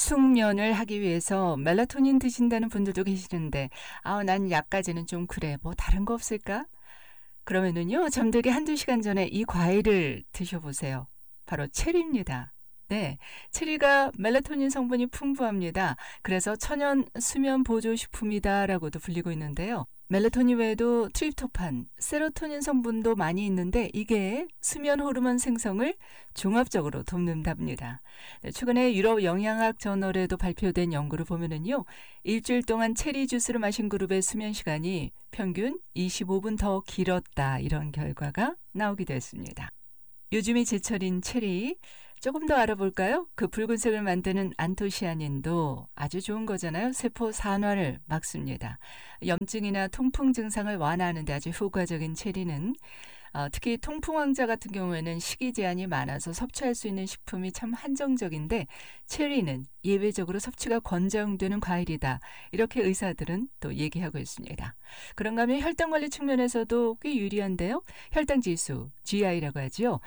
숙면을 하기 위해서 멜라토닌 드신다는 분들도 계시는데 난 약까지는 좀 그래. 뭐 다른 거 없을까? 그러면은요. 잠들기 한두 시간 전에 이 과일을 드셔보세요. 바로 체리입니다. 네, 체리가 멜라토닌 성분이 풍부합니다. 그래서 천연 수면 보조 식품이다라고도 불리고 있는데요. 멜라토닌 외에도 트립토판, 세로토닌 성분도 많이 있는데 이게 수면 호르몬 생성을 종합적으로 돕는답니다. 네, 최근에 유럽 영양학 저널에도 발표된 연구를 보면은요. 일주일 동안 체리 주스를 마신 그룹의 수면 시간이 평균 25분 더 길었다. 이런 결과가 나오기도 했습니다. 요즘이 제철인 체리, 조금 더 알아볼까요? 그 붉은색을 만드는 안토시아닌도 아주 좋은 거잖아요. 세포 산화를 막습니다. 염증이나 통풍 증상을 완화하는 데 아주 효과적인 체리는 특히 통풍 환자 같은 경우에는 식이 제한이 많아서 섭취할 수 있는 식품이 참 한정적인데 체리는 예외적으로 섭취가 권장되는 과일이다. 이렇게 의사들은 또 얘기하고 있습니다. 그런가 하면 혈당관리 측면에서도 꽤 유리한데요. 혈당지수, GI라고 하죠.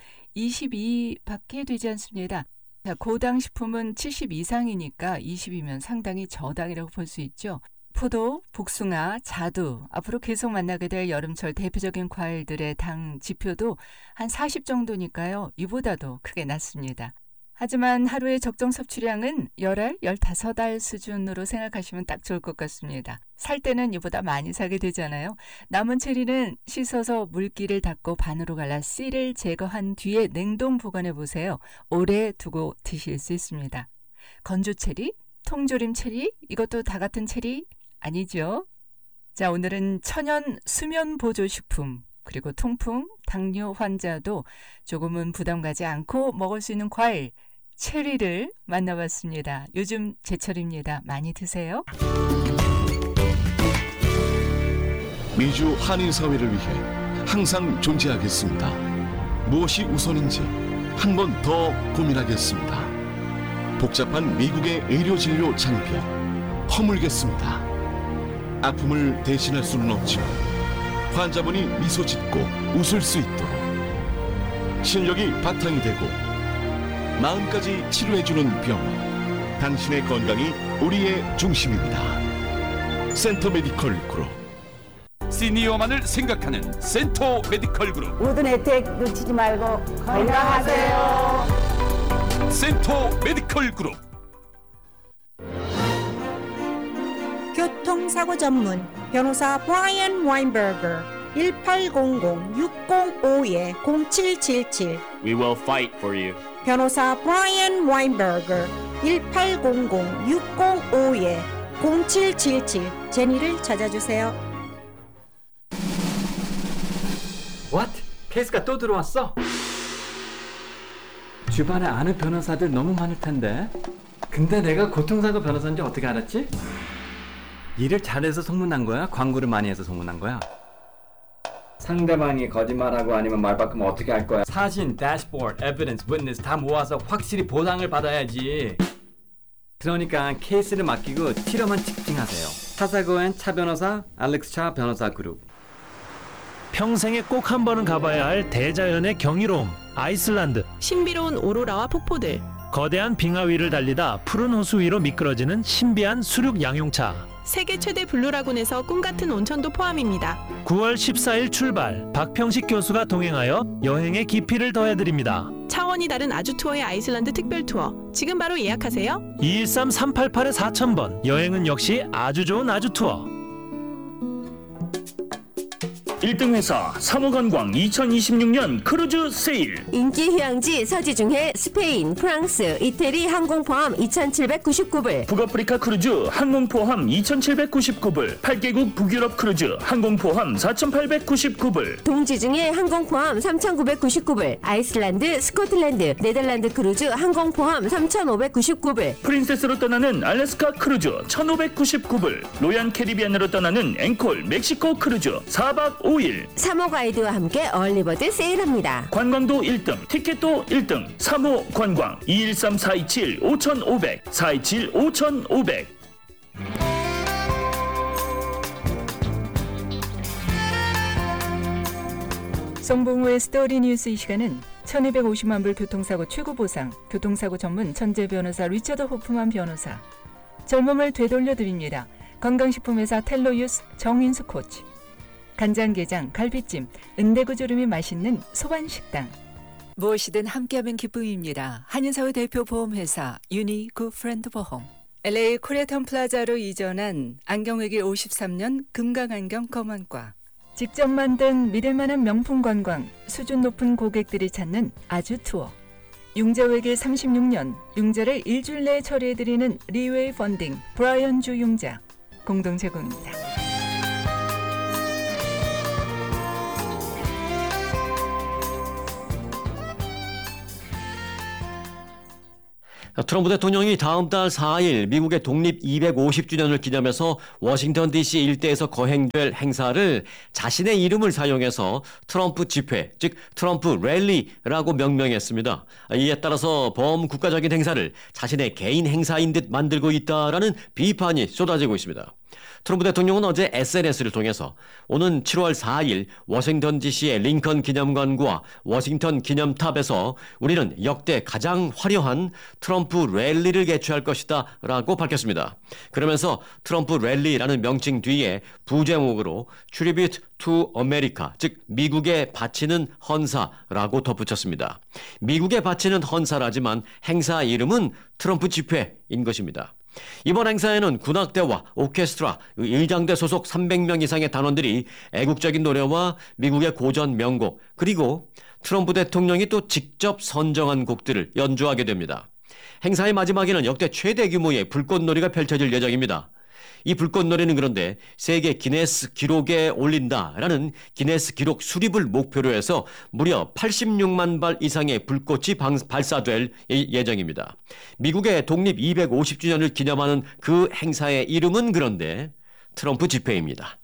22밖에 되지 않습니다. 자, 고당 식품은 70 이상이니까 20이면 상당히 저당이라고 볼 수 있죠. 포도, 복숭아, 자두, 앞으로 계속 만나게 될 여름철 대표적인 과일들의 당 지표도 한 40 정도니까요. 이보다도 크게 낮습니다. 하지만 하루의 적정 섭취량은 10알, 15알 수준으로 생각하시면 딱 좋을 것 같습니다. 살 때는 이보다 많이 사게 되잖아요. 남은 체리는 씻어서 물기를 닦고 반으로 갈라 씨를 제거한 뒤에 냉동 보관해 보세요. 오래 두고 드실 수 있습니다. 건조 체리, 통조림 체리, 이것도 다 같은 체리 아니죠? 자, 오늘은 천연 수면 보조 식품 그리고 통풍, 당뇨 환자도 조금은 부담 가지 않고 먹을 수 있는 과일 체리를 만나봤습니다. 요즘 제철입니다. 많이 드세요. 미주 한인사회를 위해 항상 존재하겠습니다. 무엇이 우선인지 한 번 더 고민하겠습니다. 복잡한 미국의 의료진료 장벽 허물겠습니다. 아픔을 대신할 수는 없지만 환자분이 미소 짓고 웃을 수 있도록 실력이 바탕이 되고 마음까지 치료해주는 병원, 당신의 건강이 우리의 중심입니다. 센터 메디컬 그룹. 시니어만을 생각하는 센터 메디컬 그룹. 모든 혜택 놓치지 말고 건강하세요. 센터 메디컬 그룹. 교통사고 전문 변호사 브라이언 와인버거 1800-605-0777 We will fight for you. 변호사 브라이언 와인버거 1800-605-0777 제니를 찾아주세요. What? 케이스가 또 들어왔어? 주변에 아는 변호사들 너무 많을 텐데. 근데 내가 교통사고 변호사인지 어떻게 알았지? 일을 잘해서 소문난 거야? 광고를 많이 해서 소문난 거야? 상대방이 거짓말하고 아니면 말 바꾸면 어떻게 할 거야? 사진, 대시보드, 에비던스, 위트니스 다 모아서 확실히 보상을 받아야지. 그러니까 케이스를 맡기고 티러만 직진하세요. 차사고엔 차 변호사, 알렉스 차 변호사 그룹. 평생에 꼭 한 번은 가봐야 할 대자연의 경이로움, 아이슬란드. 신비로운 오로라와 폭포들. 거대한 빙하 위를 달리다 푸른 호수 위로 미끄러지는 신비한 수륙 양용차. 세계 최대 블루라군에서 꿈같은 온천도 포함입니다. 9월 14일 출발, 박평식 교수가 동행하여 여행의 깊이를 더해드립니다. 차원이 다른 아주 투어의 아이슬란드 특별 투어. 지금 바로 예약하세요. 213-388-4000번. 여행은 역시 아주 좋은 아주 투어. 1등 회사 사무관광 2026년 크루즈 세일. 인기 휴양지 서지 중에 스페인, 프랑스, 이태리 항공 포함 2,799불. 북아프리카 크루즈 항공 포함 2,799불. 8개국 북유럽 크루즈 항공 포함 4,899불. 동지 중에 항공 포함 3,999불. 아이슬란드, 스코틀랜드, 네덜란드 크루즈 항공 포함 3,599불. 프린세스로 떠나는 알래스카 크루즈 1,599불. 로얄 캐리비안으로 떠나는 앵콜 멕시코 크루즈 4박 5일. 3호 가이드와 함께 얼리버드 세일합니다. 관광도 1등, 티켓도 1등. 3호 관광 213-427-5500 427-5500. 송봉우의 스토리 뉴스. 이 시간은 1250만 불 교통사고 최고보상, 교통사고 전문 천재 변호사 리처드 호프만 변호사. 젊음을 되돌려드립니다. 건강식품회사 텔로유스 정인수 코치. 간장게장, 갈비찜, 은대구조림이 맛있는 소반식당. 무엇이든 함께하면 기쁨입니다. 한인사회 대표 보험회사 유니 굿프렌드 보험. LA 코리아타운 플라자로 이전한 안경외길 53년 금강안경 검안과. 직접 만든 믿을만한 명품 관광, 수준 높은 고객들이 찾는 아주 투어. 융자외길 36년, 융자를 일주일 내에 처리해드리는 리웨이 펀딩, 브라이언 주 융자. 공동 제공입니다. 트럼프 대통령이 다음 달 4일 미국의 독립 250주년을 기념해서 워싱턴 DC 일대에서 거행될 행사를 자신의 이름을 사용해서 트럼프 집회, 즉 트럼프 랠리라고 명명했습니다. 이에 따라서 범국가적인 행사를 자신의 개인 행사인 듯 만들고 있다라는 비판이 쏟아지고 있습니다. 트럼프 대통령은 어제 SNS를 통해서 오는 7월 4일 워싱턴 DC의 링컨 기념관과 워싱턴 기념탑에서 우리는 역대 가장 화려한 트럼프 랠리를 개최할 것이다 라고 밝혔습니다. 그러면서 트럼프 랠리라는 명칭 뒤에 부제목으로 Tribute to America, 즉 미국에 바치는 헌사라고 덧붙였습니다. 미국에 바치는 헌사라지만 행사 이름은 트럼프 집회인 것입니다. 이번 행사에는 군악대와 오케스트라, 일장대 소속 300명 이상의 단원들이 애국적인 노래와 미국의 고전 명곡, 그리고 트럼프 대통령이 또 직접 선정한 곡들을 연주하게 됩니다. 행사의 마지막에는 역대 최대 규모의 불꽃놀이가 펼쳐질 예정입니다. 이 불꽃놀이는 그런데 세계 기네스 기록에 올린다라는 기네스 기록 수립을 목표로 해서 무려 86만 발 이상의 불꽃이 발사될 예정입니다. 미국의 독립 250주년을 기념하는 그 행사의 이름은 그런데 트럼프 집회입니다.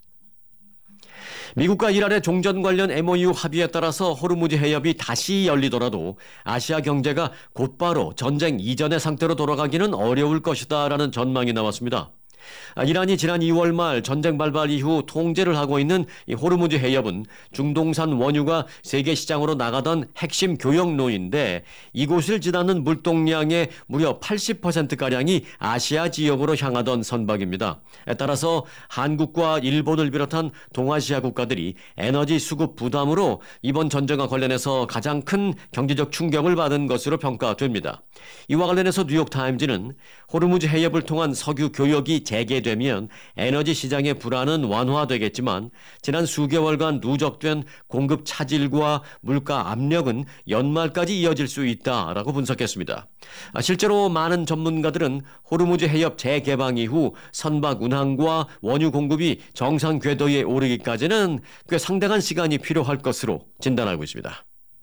미국과 이란의 종전 관련 MOU 합의에 따라서 호르무즈 해협이 다시 열리더라도 아시아 경제가 곧바로 전쟁 이전의 상태로 돌아가기는 어려울 것이다라는 전망이 나왔습니다. 이란이 지난 2월 말 전쟁 발발 이후 통제를 하고 있는 이 호르무즈 해협은 중동산 원유가 세계 시장으로 나가던 핵심 교역로인데 이곳을 지나는 물동량의 무려 80%가량이 아시아 지역으로 향하던 선박입니다. 따라서 한국과 일본을 비롯한 동아시아 국가들이 에너지 수급 부담으로 이번 전쟁과 관련해서 가장 큰 경제적 충격을 받은 것으로 평가됩니다. 이와 관련해서 뉴욕타임즈는 호르무즈 해협을 통한 석유 교역이 재개되면 에너지 시장의 불안은 완화되겠지만 지난 수개월간 누적된 공급 차질과 물가 압력은 연말까지 이어질 수 있다라고 분석했습니다. 실제로 많은 전문가들은 호르무즈 해협 재개방 이후 선박 운항과 원유 공급이 정상 궤도에 오르기까지는 꽤 상당한 시간이 필요할 것으로 진단하고 있습니다.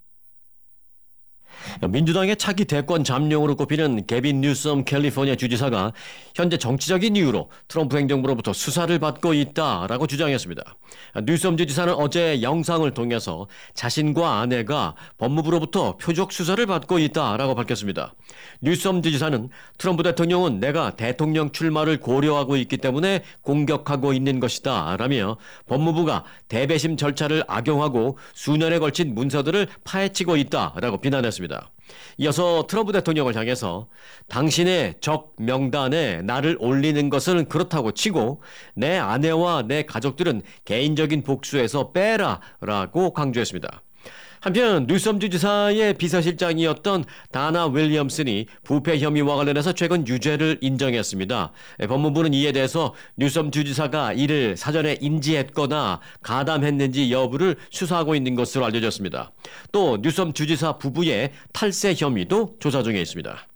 민주당의 차기 대권 잠룡으로 꼽히는 게빈 뉴섬 캘리포니아 주지사가 현재 정치적인 이유로 트럼프 행정부로부터 수사를 받고 있다라고 주장했습니다. 뉴섬 주지사는 어제 영상을 통해서 자신과 아내가 법무부로부터 표적 수사를 받고 있다라고 밝혔습니다. 뉴섬 주지사는 트럼프 대통령은 내가 대통령 출마를 고려하고 있기 때문에 공격하고 있는 것이다 라며 법무부가 대배심 절차를 악용하고 수년에 걸친 문서들을 파헤치고 있다라고 비난했습니다. 이어서 트럼프 대통령을 향해서 당신의 적 명단에 나를 올리는 것은 그렇다고 치고 내 아내와 내 가족들은 개인적인 복수에서 빼라 라고 강조했습니다. 한편 뉴섬 주지사의 비서실장이었던 다나 윌리엄슨이 부패 혐의와 관련해서 최근 유죄를 인정했습니다. 법무부는 이에 대해서 뉴섬 주지사가 이를 사전에 인지했거나 가담했는지 여부를 수사하고 있는 것으로 알려졌습니다. 또 뉴섬 주지사 부부의 탈세 혐의도 조사 중에 있습니다.